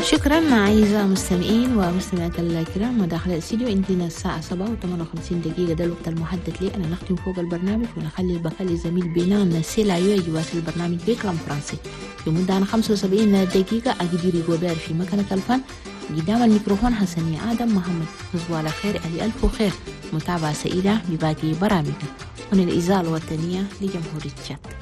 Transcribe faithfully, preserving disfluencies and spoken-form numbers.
شكرا أعزائي المستمعين ومستمعات الكرام. داخل الاستديو عندنا الساعة سبعة وثمانية وخمسين دقيقة، ده الوقت المحدد لي أنا نختم فوق البرنامج ونخلي البقاء لزميل بينان سيلا يواجه البرنامج بكلام فرنسي في مدة خمسة وسبعين دقيقة. أقدر يقول في مكانة الفن قدام الميكروفون حسني آدم محمد. تصبحوا على خير، ألي ألف خير، متابعة سعيدة بباقي برامجنا. هنا الإذاعة الوطنية لجمهورية تشاد.